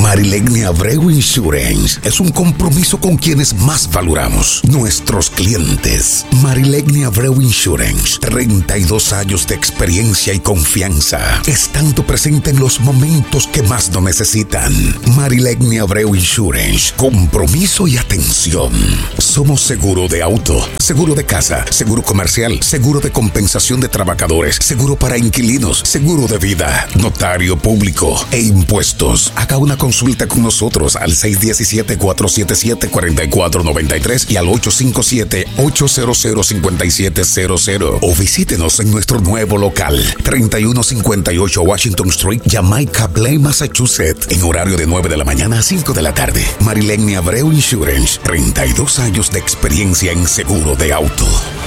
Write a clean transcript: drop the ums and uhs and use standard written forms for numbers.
Marilegni Abreu Insurance es un compromiso con quienes más valoramos, nuestros clientes. Marilegni Abreu Insurance, 32 años de experiencia y confianza, estando presente en los momentos que más lo necesitan. Marilegni Abreu Insurance, compromiso y atención. Somos seguro de auto, seguro de casa, seguro comercial, seguro de compensación de trabajadores, seguro para inquilinos, seguro de vida, notario público e impuestos. Haga una consulta con nosotros al 617-477-4493 y al 857-800-5700 o visítenos en nuestro nuevo local, 3158 Washington Street, Jamaica Plain, Massachusetts, en horario de 9 de la mañana a 5 de la tarde. Marilegni Abreu Insurance, 32 años de experiencia en seguro de auto.